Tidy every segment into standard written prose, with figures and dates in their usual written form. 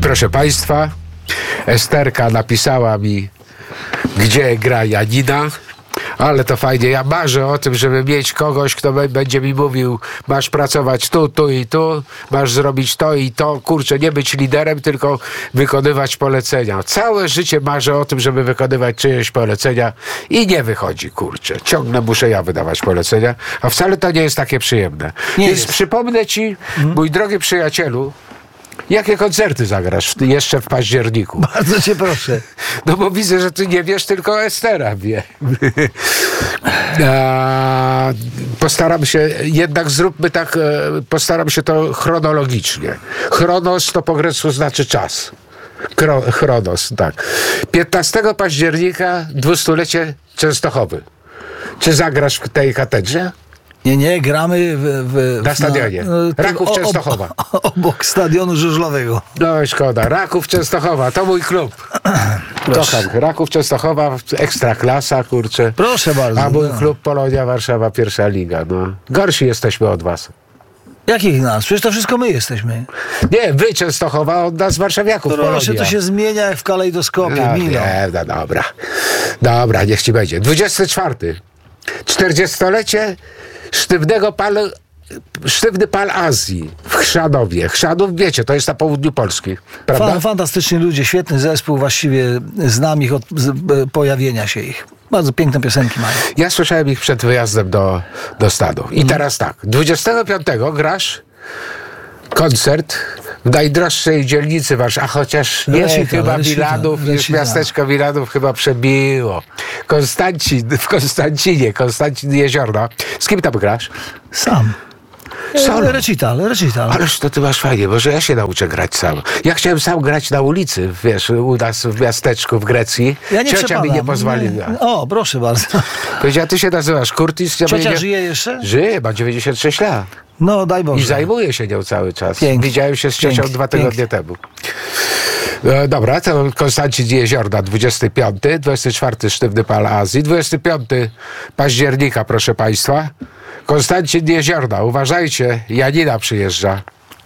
proszę Państwa, Esterka napisała mi, gdzie gra Janina. Ale to fajnie. Ja marzę o tym, żeby mieć kogoś, kto będzie mi mówił, masz pracować tu, tu i tu, masz zrobić to i to. Kurczę, nie być liderem, tylko wykonywać polecenia. Całe życie marzę o tym, żeby wykonywać czyjeś polecenia i nie wychodzi, kurczę. Ciągle muszę ja wydawać polecenia, a wcale to nie jest takie przyjemne. Więc przypomnę ci, mój drogi przyjacielu, jakie koncerty zagrasz jeszcze w październiku? Bardzo cię proszę. No bo widzę, że ty nie wiesz, tylko Estera wie. Postaram się, jednak zróbmy tak, postaram się to chronologicznie. Chronos to po grecku znaczy czas. Chronos, tak. 15 października 200-lecie Częstochowy. Czy zagrasz w tej katedrze? Nie, gramy na stadionie. Raków Częstochowa. Obok stadionu żużlowego. No szkoda. Raków Częstochowa, to mój klub. Kocham. Raków Częstochowa, ekstraklasa, kurczę. Proszę bardzo. A mój klub Polonia Warszawa, pierwsza liga. No. Gorsi jesteśmy od was. Jakich nas? Przecież to wszystko my jesteśmy. Nie, wy Częstochowa, od nas warszawiaków. Proszę, to się zmienia jak w kalejdoskopie. No, nie, dobra. Dobra, niech ci będzie. 24. 40-lecie Sztywny Pal Azji w Chrzanowie. Chrzanów, wiecie, to jest na południu Polski, prawda? Fantastyczni ludzie, świetny zespół, właściwie znam ich od pojawienia się ich. Bardzo piękne piosenki mają. Ja słyszałem ich przed wyjazdem do Stanów. I teraz tak, 25 grasz koncert w najdroższej dzielnicy Warszawy, a chociaż nie, chyba Milanów, już miasteczko Milanów chyba przebiło. Konstancin Jeziorno. Z kim tam grasz? Sam. Recital. Ależ to ty masz fajnie, może ja się nauczę grać sam. Ja chciałem sam grać na ulicy, wiesz, u nas w miasteczku w Grecji. Ja nie Ciocia mi nie pozwoliła. O, proszę bardzo. Powiedziała, ty się nazywasz Curtis. Ciocia żyje jeszcze? Żyje, ma 96 lat. No, daj Boże. I zajmuje się nią cały czas. Pięknie. Widziałem się z ciocią 2 tygodnie temu. Dobra, to Konstancin Jeziorna, 25, 24 Sztywny Pal Azji, 25 października, proszę Państwa. Konstancin Jeziorna, uważajcie, Janina przyjeżdża.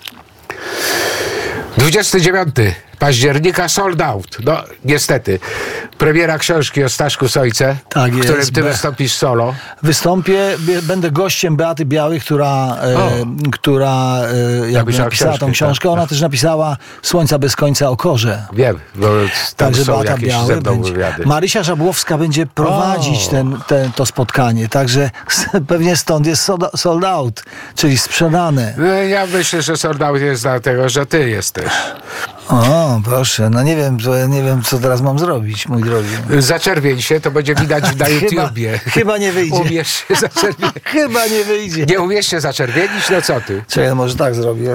29 października Sold Out. No, niestety. Premiera książki o Staszku Sojce, tak w którym ty wystąpisz solo. Wystąpię, będę gościem Beaty Białej, która jakby napisała tą książkę. Ona też napisała Słońca bez końca o korze. Wiem, bo tam także są Beata jakieś Białej ze mną wywiady. Marysia Żabłowska będzie prowadzić to spotkanie, także pewnie stąd jest sold out, czyli sprzedane. No, ja myślę, że Sold Out jest dlatego, że ty jesteś. O, proszę, no nie wiem, co teraz mam zrobić, mój drogi. Zaczerwień się, to będzie widać na YouTubie. Chyba nie wyjdzie. Umiesz się zaczerwienić? Chyba nie wyjdzie. Nie umiesz się zaczerwienić? No co ty? Czekaj, może tak zrobię.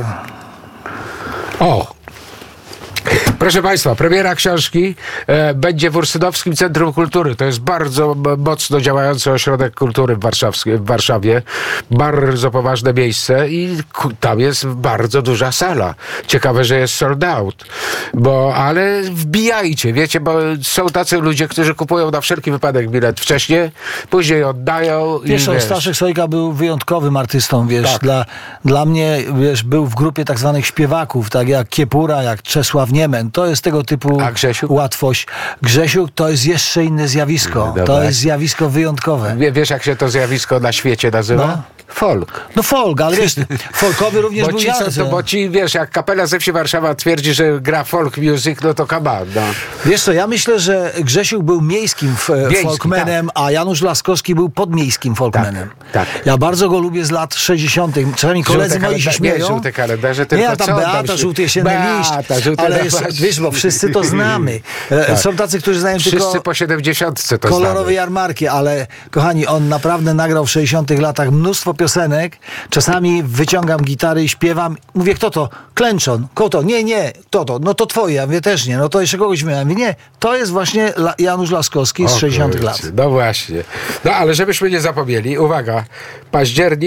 O! Proszę Państwa, premiera książki będzie w Ursynowskim Centrum Kultury. To jest bardzo mocno działający ośrodek kultury w Warszawie. Bardzo poważne miejsce i tam jest bardzo duża sala. Ciekawe, że jest sold out. Ale wbijajcie, wiecie, bo są tacy ludzie, którzy kupują na wszelki wypadek bilet wcześniej, później oddają. Wiesz, Staszek Sojka był wyjątkowym artystą, wiesz. Tak. Dla mnie, wiesz, był w grupie tak zwanych śpiewaków, tak jak Kiepura, jak Czesław Niemen. To jest tego typu łatwość. Grzesiu to jest jeszcze inne zjawisko. No, to jest zjawisko wyjątkowe. Wiesz, jak się to zjawisko na świecie nazywa? No. Folk. No folk, ale wiesz, folkowy również był bo ci, wiesz, jak kapela ze wsi Warszawa twierdzi, że gra folk music, no to come on, no. Wiesz co, ja myślę, że Grzesiu był miejskim folkmanem, tak. A Janusz Laskowski był podmiejskim folkmanem. Tak. Ja bardzo go lubię z lat 60. Czasami koledzy moi się śmieją. Nie, żółte kalendarze, tylko nie, tam Beata, żółty jesienny liść. Ale wiesz, bo wszyscy to znamy. Tak. Są tacy, którzy znają wszyscy tylko po 70 to kolorowe znamy. Jarmarki, ale kochani, on naprawdę nagrał w 60 latach mnóstwo piosenek. Czasami wyciągam gitary i śpiewam. Mówię, kto to? Klęczon. Koto. Nie, kto to? No to twoje. Ja mówię, też nie. No to jeszcze kogoś miałem. Mówię, nie, to jest właśnie Janusz Laskowski z 60 lat. No właśnie. No ale żebyśmy nie zapomnieli, uwaga, październik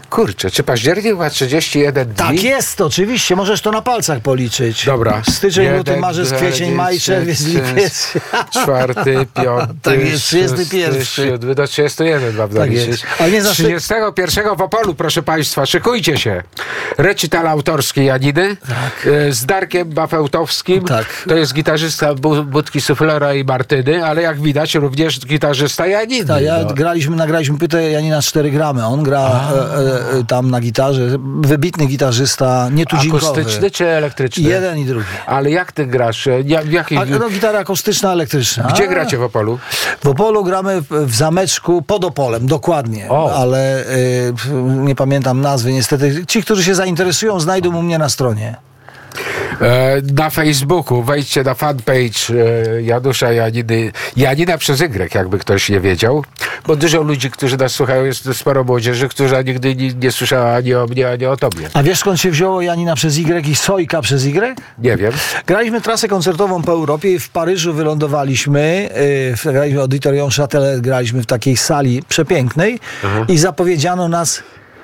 Kurczę, czy październik ma 31 dni? Tak jest, oczywiście. Możesz to na palcach policzyć. Dobra. Styczeń, luty, marzec, kwiecień, maj, czerwiec, lipiec. 4, 5, tak jest, 31. 7 do 31 mam naliczyć. Ale nie 31 w Opolu, proszę państwa, szykujcie się. Recital autorski Janiny z Darkiem Bafełtowskim. Tak. To jest gitarzysta Budki Suflera i Martyny, ale jak widać również gitarzysta Janiny. Tak, nagraliśmy płytę Janina 4 gramy. On gra tam na gitarze. Wybitny gitarzysta, nietuzinkowy. Akustyczny czy elektryczny? Jeden i drugi. Ale jak ty grasz? Gitara akustyczna, elektryczna. Gdzie gracie w Opolu? W Opolu gramy w zameczku pod Opolem, dokładnie. Ale nie pamiętam nazwy niestety. Ci, którzy się zainteresują, znajdą u mnie na stronie. Na Facebooku wejdźcie na fanpage Janusza Janiny. Janina przez Y, jakby ktoś nie wiedział. Bo dużo ludzi, którzy nas słuchają, jest sporo młodzieży, która nigdy nie słyszała ani o mnie, ani o tobie. A wiesz, skąd się wzięło Janina przez Y i Sojka przez Y? Nie wiem. Graliśmy trasę koncertową po Europie i w Paryżu wylądowaliśmy. Graliśmy Auditorium Châtelet, graliśmy w takiej sali przepięknej i zapowiedziano nas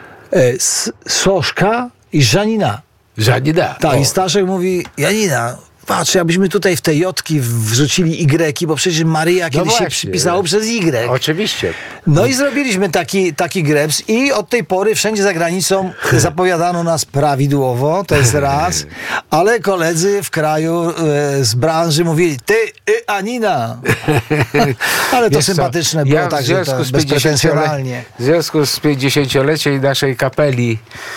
Soszka i Żanina. Żanina. Tak, i Staszek mówi, Janina, patrz, jakbyśmy tutaj w te jotki wrzucili Y, bo przecież Maryja kiedyś się przypisało przez Y. Oczywiście. No i zrobiliśmy taki greps i od tej pory wszędzie za granicą zapowiadano nas prawidłowo, to jest raz, ale koledzy w kraju z branży mówili, ty, Anina. Ale to sympatyczne było, także bezpretensjonalnie. W związku z 50-leciem naszej kapeli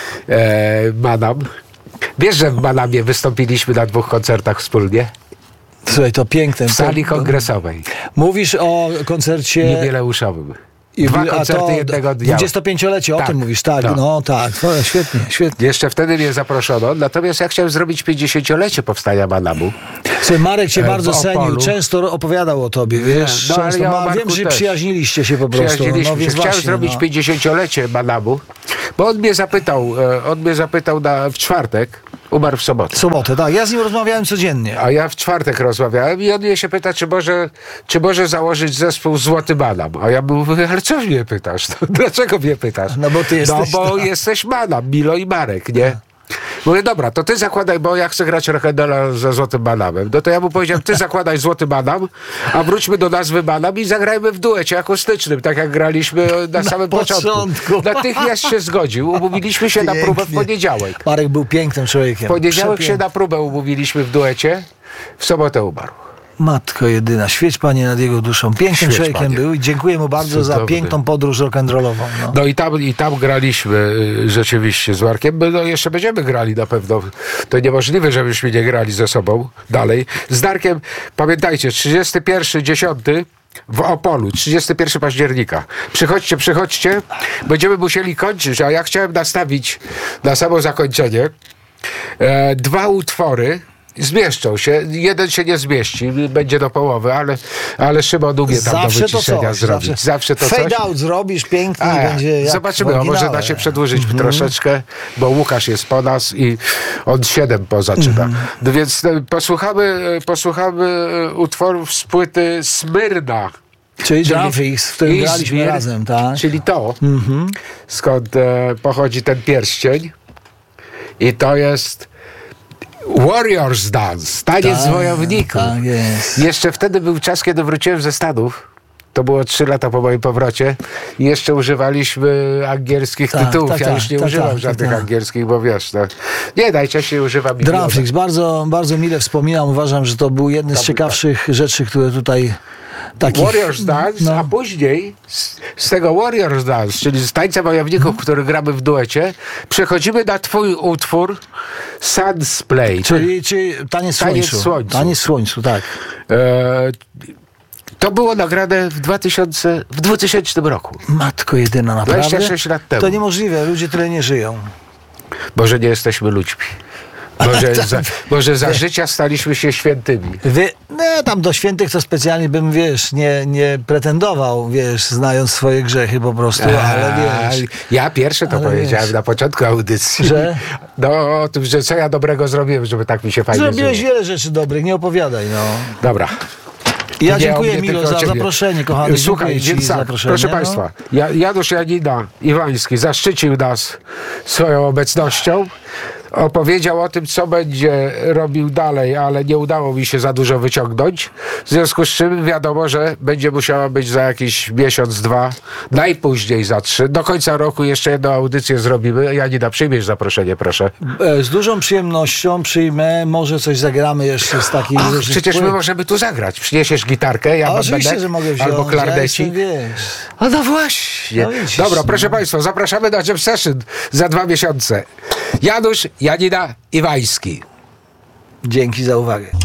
Manam, wiesz, że w Manamie wystąpiliśmy na 2 koncertach wspólnie? Słuchaj, to piękne. W sali kongresowej. Mówisz o koncercie jubileuszowym. 2 koncerty jednego dnia. 25-lecie, o tym mówisz, tak. No tak, świetnie, świetnie. Jeszcze wtedy mnie zaproszono, natomiast ja chciałem zrobić 50-lecie powstania Manamu. Słuchaj, Marek cię bardzo cenił, często opowiadał o tobie, wiesz, no, ale ja wiem, że przyjaźniliście się po prostu. No, więc chciałem zrobić 50-lecie Manamu, bo on mnie zapytał w czwartek, umarł w sobotę. W sobotę, tak. Ja z nim rozmawiałem codziennie. A ja w czwartek rozmawiałem i on mnie się pyta, czy może założyć zespół Złoty Manam. A ja mówię, ale co mnie pytasz? No, dlaczego mnie pytasz? No bo ty jesteś... jesteś Manam, Milo i Marek, nie? Mówię, dobra, to ty zakładaj, bo ja chcę grać rock'n'rolla ze Złotym Manamem. No to ja mu powiedziałem, ty zakładaj Złoty Manam, a wróćmy do nazwy Manam i zagrajmy w duecie akustycznym, tak jak graliśmy na samym początku. Natychmiast się zgodził. Umówiliśmy się na próbę w poniedziałek. Marek był pięknym człowiekiem. W poniedziałek się na próbę umówiliśmy w duecie, w sobotę umarł. Matko jedyna, świeć Panie nad jego duszą. Pięknym człowiekiem był i dziękuję mu bardzo za piękną podróż rock'n'rollową. No i tam graliśmy rzeczywiście z Markiem. No jeszcze będziemy grali na pewno. To niemożliwe, żebyśmy nie grali ze sobą dalej. Z Darkiem, pamiętajcie, 31.10 w Opolu, 31 października. Przychodźcie. Będziemy musieli kończyć, a ja chciałem nastawić na samo zakończenie 2 utwory. Zmieszczą się. Jeden się nie zmieści, będzie do połowy, ale Szymon umie tam do wyciszenia zrobić. Zawsze to coś. Fade out zrobisz pięknie i będzie jak zobaczymy, może da się przedłużyć troszeczkę, bo Łukasz jest po nas i on 7 zaczyna. No więc posłuchamy utworów z płyty Smyrna. Czyli Drumfix, w którym graliśmy razem, tak? Czyli to, skąd pochodzi ten pierścień. I to jest Warriors Dance, taniec wojowników. Tak jest. Jeszcze wtedy był czas, kiedy wróciłem ze Stanów. To było 3 lata po moim powrocie. I jeszcze używaliśmy angielskich tytułów. Ja już nie używam żadnych angielskich, bo wiesz, nie, najczęściej używam Drumfix, bardzo, bardzo mile wspominam. Uważam, że to był jeden z ciekawszych rzeczy, które tutaj... Warriors Dance, a później z tego Warriors Dance, czyli z tańca wojowników, który gramy w duecie, przechodzimy na twój utwór Sun's Play. Czyli Taniec Słońcu. Taniec Słońcu, tak. To było nagrane w 2000 roku. Matko jedyna, naprawdę? 26 lat temu. To niemożliwe, ludzie tyle nie żyją. Może nie jesteśmy ludźmi. Może za życia staliśmy się świętymi. Tam do świętych to specjalnie bym, nie pretendował, znając swoje grzechy po prostu, ale wiesz. Ja pierwszy to powiedziałem na początku audycji. Że? No, o tym, że co ja dobrego zrobiłem, żeby tak mi się fajnie Zrobiłeś wiele rzeczy dobrych, nie opowiadaj, no. Dobra. Ja dziękuję, Milo, za zaproszenie, kochany. Słuchaj, więc tak, proszę Państwa, Janusz Janina Iwański zaszczycił nas swoją obecnością. Opowiedział o tym, co będzie robił dalej, ale nie udało mi się za dużo wyciągnąć. W związku z czym wiadomo, że będzie musiała być za jakiś miesiąc, 2, najpóźniej za 3. Do końca roku jeszcze jedną audycję zrobimy. Janina, przyjmiesz zaproszenie, proszę. Z dużą przyjemnością przyjmę. Może coś zagramy jeszcze z takich... Przecież my możemy tu zagrać. Przyniesiesz gitarkę, ja oczywiście, że mogę wziąć. Albo klarneci. No właśnie. No widzisz, dobra, proszę Państwa, zapraszamy na Jam Session za 2 miesiące. Janusz Janina Iwański. Dzięki za uwagę.